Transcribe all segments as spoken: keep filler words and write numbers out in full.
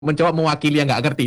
mencoba mewakili yang nggak ngerti.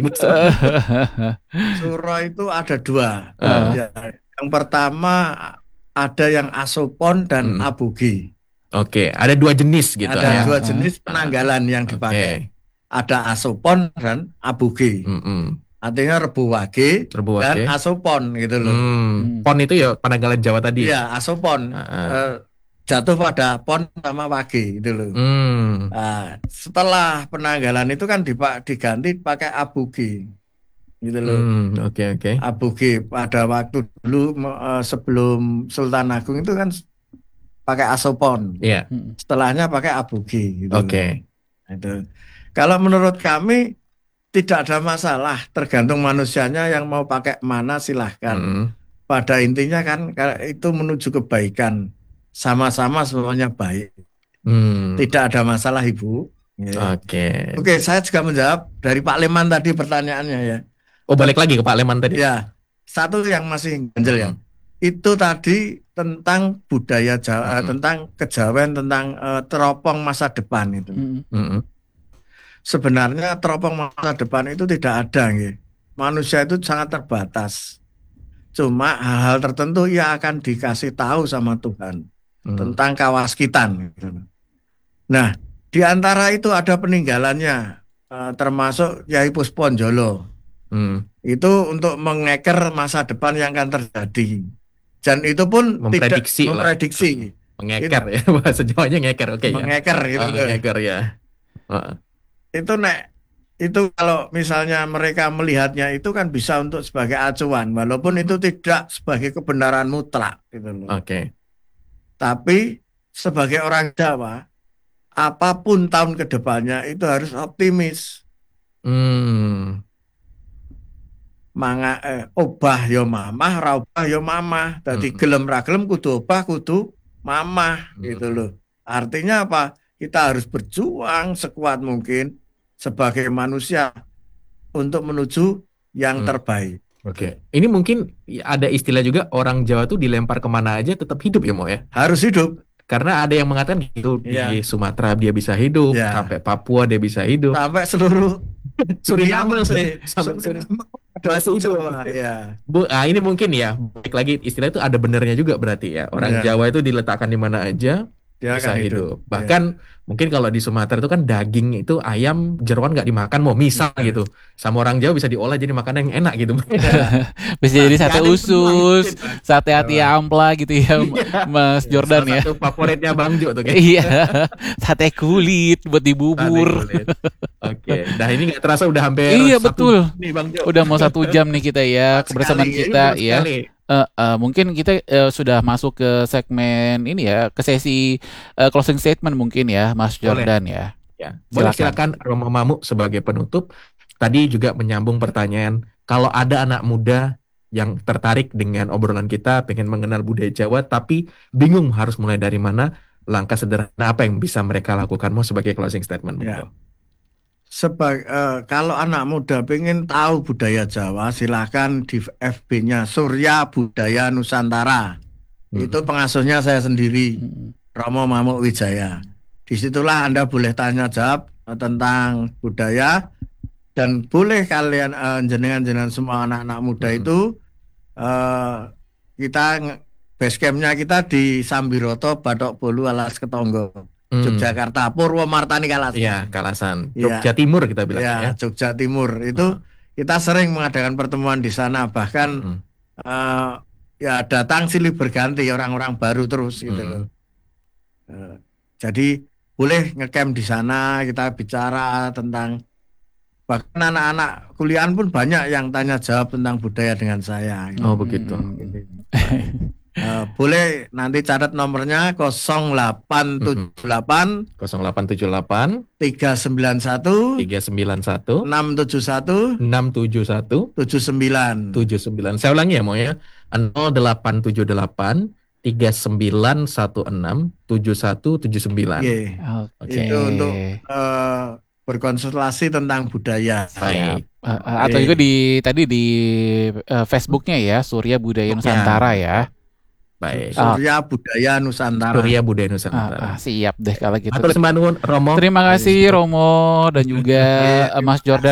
Suro itu ada dua. Uh, Ya, yang pertama ada yang asopon dan mm. abugi. Oke, ada dua jenis gitu Ada ya. dua jenis penanggalan yang Oke. dipakai. Ada asopon dan abugi. Mm-mm. Artinya rebu wage Rebu dan wage. asopon gitu loh. Hmm. Pon itu ya penanggalan Jawa tadi. Iya, asopon. Uh-uh. Eh, jatuh pada pon sama wage gitu loh. Hmm. Nah, setelah penanggalan itu kan dipak diganti pakai abugi gitu loh. Hmm, oke oke. Abugi pada waktu dulu eh, sebelum Sultan Agung itu kan pakai asopon. Iya. Setelahnya pakai abugi gitu loh. Oke. Itu. Kalau menurut kami tidak ada masalah, tergantung manusianya yang mau pakai mana silahkan. Mm. Pada intinya kan itu menuju kebaikan, sama-sama semuanya baik. Hmm. Tidak ada masalah Ibu. Ya. Oke. Oke, saya juga menjawab dari Pak Leman tadi pertanyaannya ya. Oh, balik lagi ke Pak Leman tadi. Ya, satu yang masih ganjel ya. Hmm. Itu tadi tentang budaya Jawa, Hmm. tentang kejawen, tentang uh, teropong masa depan itu. Hmm. Sebenarnya teropong masa depan itu tidak ada, gitu. Manusia itu sangat terbatas. Cuma hal-hal tertentu ia akan dikasih tahu sama Tuhan hmm. tentang kawaskitan. Gitu. Nah, di antara itu ada peninggalannya, uh, termasuk Yai Pusponjolo. Hmm. Itu untuk mengeker masa depan yang akan terjadi. Dan itu pun memprediksi tidak memprediksi. Mengeker itu, ya, bahasa Jawanya ngeker. Oke okay, mengeker ya. gitu. Oh, mengeker ya. Uh. Itu nek itu kalau misalnya mereka melihatnya itu kan bisa untuk sebagai acuan, walaupun itu tidak sebagai kebenaran mutlak gitu loh. Oke. Okay. Tapi sebagai orang Jawa, apapun tahun kedepannya itu harus optimis. Hmm. Manga eh, obah yo mamah, raubah yo mamah. Tadi hmm. gelem ra gelem kudu obah kudu mamah hmm. gitu loh. Artinya apa? Kita harus berjuang sekuat mungkin sebagai manusia untuk menuju yang hmm. terbaik. Oke. Okay. Ini mungkin ada istilah juga orang Jawa tuh dilempar kemana aja tetap hidup ya Mo ya? Harus hidup. Karena ada yang mengatakan gitu ya. Di Sumatera dia bisa hidup, ya. Sampai Papua dia bisa hidup, sampai seluruh Suriname sih, sampai Suriname. Itu, ya. Bu, ah, ini mungkin ya, balik lagi istilah itu ada benernya juga berarti ya. Orang ya. Jawa itu diletakkan di mana aja dia bisa hidup. hidup. Bahkan ya. Mungkin kalau di Sumatera itu kan daging itu ayam jeroan nggak dimakan, mau misal ya. Gitu. Sama orang Jawa bisa diolah jadi makanan yang enak gitu. Ya. Bisa nah, jadi sate usus, gitu. Sate hati ampla gitu ya, ya. Mas Jordan ya. Satu favoritnya Bang Jo tuh. Iya, sate kulit buat dibubur. Oke, okay. Nah ini nggak terasa udah hampir. Iya satu betul. Nih, Bang Jo. Udah mau satu jam nih kita ya kebersamaan kita ya. Uh, uh, mungkin kita uh, sudah masuk ke segmen ini ya, ke sesi uh, closing statement mungkin ya, Mas Jordan. Boleh. ya. Ya. Boleh silakan Romo Mamu sebagai penutup. Tadi juga menyambung pertanyaan, kalau ada anak muda yang tertarik dengan obrolan kita, pengen mengenal budaya Jawa, tapi bingung harus mulai dari mana, langkah sederhana apa yang bisa mereka lakukan? Mau sebagai closing statement. Ya. Sebagai uh, kalau anak muda pengen tahu budaya Jawa, silakan di F B-nya Surya Budaya Nusantara. Hmm. Itu pengasuhnya saya sendiri, hmm. Romo Mamuk Wijaya. Disitulah Anda boleh tanya jawab tentang budaya, dan boleh kalian uh, jenengan-jenengan semua anak-anak muda hmm. itu uh, kita base camp-nya kita di Sambiroto, Batok Bolu, Alas Ketonggo. Yogyakarta, Purwomartani Kalasan. Iya, Kalasan. Jogja ya. Timur kita bilang ya. ya. Jogja Timur itu uh. kita sering mengadakan pertemuan di sana, bahkan uh. Uh, ya datang silih berganti orang-orang baru terus gitu loh. Uh, jadi boleh ngecamp di sana, kita bicara tentang, bahkan anak-anak kuliahan pun banyak yang tanya jawab tentang budaya dengan saya. Gitu. Oh begitu. Uh, boleh nanti catat nomornya nol delapan tujuh delapan nol delapan tujuh delapan tiga sembilan satu tiga sembilan satu enam tujuh satu enam tujuh satu tujuh sembilan tujuh sembilan. Saya ulangi ya Mo ya. nol delapan tujuh delapan tiga sembilan satu enam tujuh satu tujuh sembilan. Okay. Okay. Itu untuk uh, berkonsultasi tentang budaya. Baik. Uh, uh, atau juga di tadi di uh, Facebooknya ya, Surya Budaya Nusantara ya. Baik. Surya Budaya Nusantara. Surya Budaya Nusantara. Ah, ah, siap deh kalau gitu. Atur sembah nuwun Romo. Terima kasih Romo dan juga Mas Jordan.